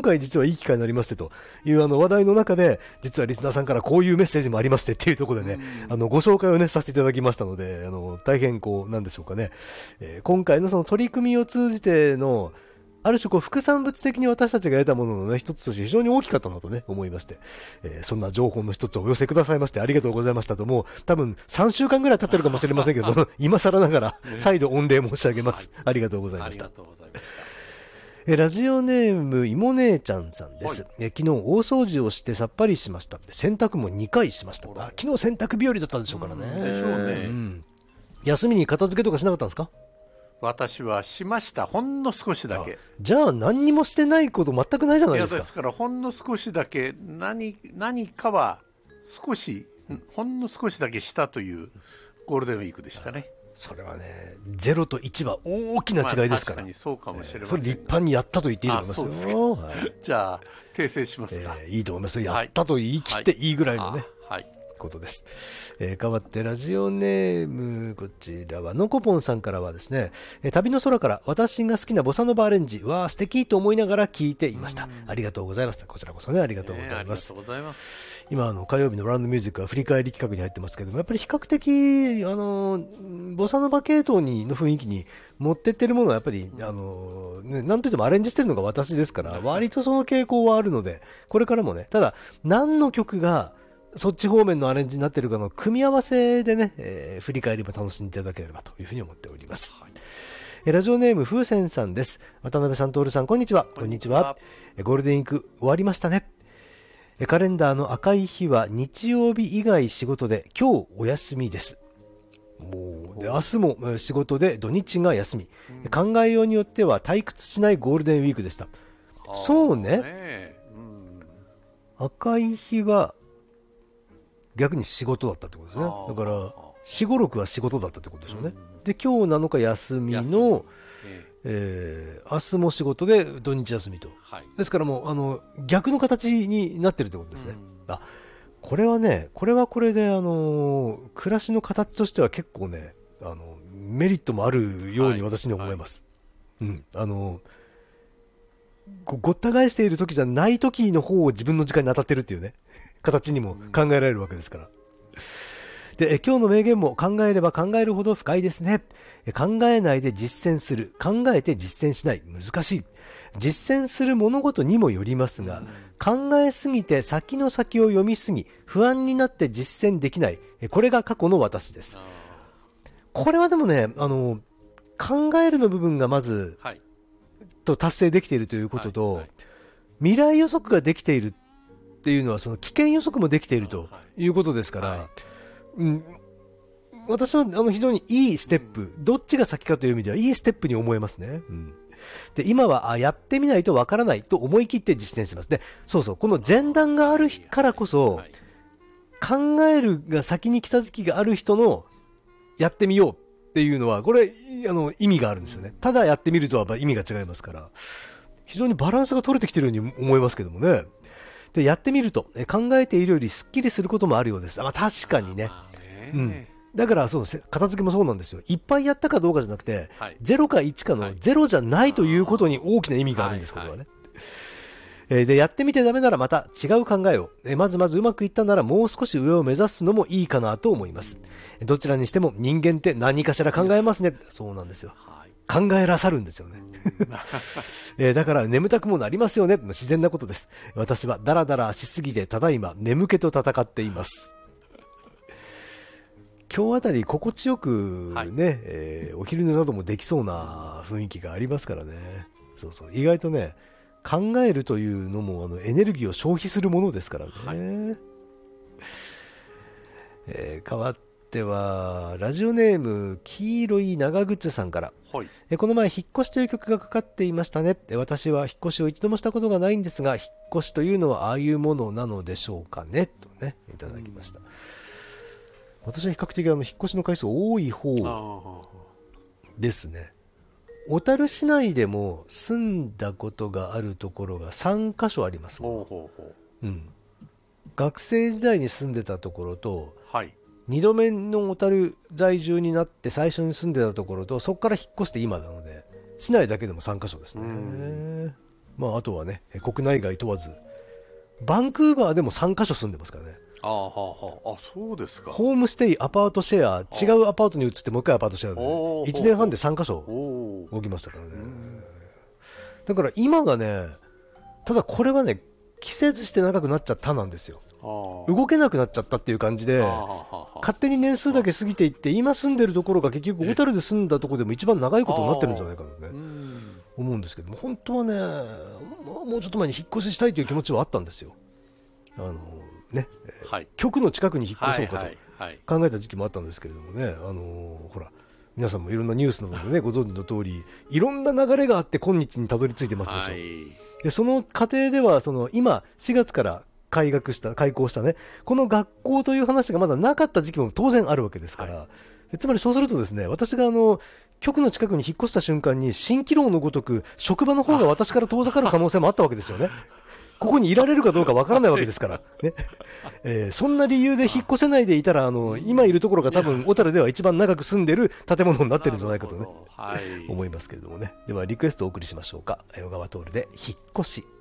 回実はいい機会になりましてという話題の中で、実はリスナーさんからこういうメッセージもありましてっていうところでね、ご紹介をね、させていただきましたので、大変なんでしょうかね。今回のその取り組みを通じての、ある種副産物的に私たちが得たもののね、一つとして非常に大きかったなとね、思いまして、そんな情報の一つをお寄せくださいましてありがとうございましたと、もう多分3週間ぐらい経ってるかもしれませんけど、今更ながら再度御礼申し上げます。ありがとうございました。ありがとうございました。ラジオネームいも姉ちゃんさんです。昨日大掃除をしてさっぱりしました。洗濯も2回しました。昨日洗濯日和だったんでしょうからね。 でしょうね。 休みに片付けとかしなかったんですか？ 私はしました。ほんの少しだけ。 じゃあ何にもしてないこと全くないじゃないですか。 いやですからほんの少しだけ何かはほんの少しだけしたというゴールデンウィークでしたね。 それはね、0と1は大きな違いですから。 確かにそうかもしれません。 それ立派にやったと言っていいと思いますよ。 はい、じゃあ訂正しますか。 いいと思います。やったと言い切っていいぐらいのね。ことです。変わってラジオネーム、こちらはのこぽんさんからはですね、旅の空から私が好きなボサノバアレンジは素敵と思いながら聞いていました。ありがとうございます。こちらこそね、ありがとうございます。今火曜日のラウンドミュージックは振り返り企画に入ってますけども、やっぱり比較的ボサノバ系統の雰囲気に持ってってるものはやっぱりなんといってもアレンジしてるのが私ですから、割とその傾向はあるので、これからもね、ただ何の曲がそっち方面のアレンジになっているかの組み合わせでね、振り返りも楽しんでいただければというふうに思っております。ラジオネーム風船さんです。渡辺さん、徹さん、こんにちは。こんにちは。ゴールデンウィーク終わりましたね。カレンダーの赤い日は日曜日以外仕事で今日お休みです。もうで明日も仕事で土日が休み、考えようによっては退屈しないゴールデンウィークでした。そうね、赤い日は逆に仕事だったってことですね。だから4、5、6は仕事だったってことでしょうね。で今日7日休みの、明日も仕事で土日休みと、ですからもう逆の形になってるってことですね。これはね、これはこれで暮らしの形としては結構ね、メリットもあるように私に思います。ごった返している時じゃない時の方を自分の時間に当たってるっていうね、形にも考えられるわけですから。で、今日の名言も考えれば考えるほど深いですね。考えないで実践する。考えて実践しない。難しい。実践する物事にもよりますが、考えすぎて先の先を読みすぎ、不安になって実践できない。これが過去の私です。これはでもね、考えるの部分がまず、と達成できているということと、未来予測ができているっていうのはその危険予測もできているということですから、私は非常にいいステップ、どっちが先かという意味ではいいステップに思えますね。で今はやってみないとわからないと思い切って実践します。でそうそう、この前段があるからこそ、考えるが先に来た時期がある人のやってみようっていうのはこれ意味があるんですよね。ただやってみるとは意味が違いますから、非常にバランスが取れてきてるように思いますけどもね。でやってみると考えているよりすっきりすることもあるようです。確かにね。だからそうです。片付けもそうなんですよ。いっぱいやったかどうかじゃなくて、0か1かの0じゃないということに大きな意味があるんです、これはね。でやってみてダメならまた違う考えを、まずうまくいったならもう少し上を目指すのもいいかなと思います。どちらにしても人間って何かしら考えますね。そうなんですよ。考えらさるんですよね。だから眠たくもなりますよね。自然なことです。私はダラダラしすぎてただいま眠気と戦っています。今日あたり心地よくね、お昼寝などもできそうな雰囲気がありますからね。そうそう、意外とね、考えるというのもエネルギーを消費するものですからね。変わってはラジオネーム黄色い長靴さんから、この前引っ越しという曲がかかっていましたね。私は引っ越しを一度もしたことがないんですが、引っ越しというのはああいうものなのでしょうかね、とねいただきました。私は比較的引っ越しの回数多い方ですね。小樽市内でも住んだことがあるところが3カ所ありますもん。学生時代に住んでたところと、2度目の小樽在住になって最初に住んでたところと、そこから引っ越して今なので、市内だけでも3カ所ですね。 まあ、あとはね、国内外問わず、バンクーバーでも3カ所住んでますからね。 そうですか。 ホームステイ、アパートシェア、違うアパートに移ってもう一回アパートシェアで、1年半で3カ所置きましたからね。だから今がね、ただこれはね、季節して長くなっちゃったなんですよ。動けなくなっちゃったっていう感じで、勝手に年数だけ過ぎていって、今住んでるところが結局小樽で住んだところでも一番長いことになってるんじゃないかとね、思うんですけども、本当はね、もうちょっと前に引っ越ししたいという気持ちはあったんですよ。局の近くに引っ越そうかと考えた時期もあったんですけれどもね、ほら、皆さんもいろんなニュースなどでね、ご存知の通り、いろんな流れがあって今日にたどり着いてますでしょ。で、その過程では、今、4月から開校したね、この学校という話がまだなかった時期も当然あるわけですから、つまりそうするとですね、私が局の近くに引っ越した瞬間に、蜃気楼のごとく、職場の方が私から遠ざかる可能性もあったわけですよね。ここにいられるかどうかわからないわけですから。ね。そんな理由で引っ越せないでいたら、今いるところが多分、小樽では一番長く住んでる建物になってるんじゃないかとね、思いますけれどもね。では、リクエストをお送りしましょうか。小川徹で、引っ越し。